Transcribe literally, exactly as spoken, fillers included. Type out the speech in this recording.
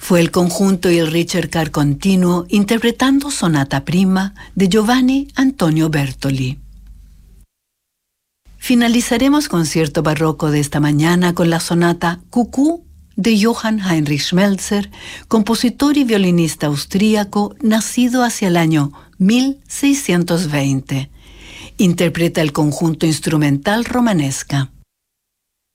Fue el conjunto y el ricercar continuo interpretando Sonata Prima de Giovanni Antonio Bertoli. Finalizaremos concierto barroco de esta mañana con la sonata Cucú de Johann Heinrich Schmelzer, compositor y violinista austríaco nacido hacia el año mil seiscientos veinte. Interpreta el conjunto instrumental Romanesca.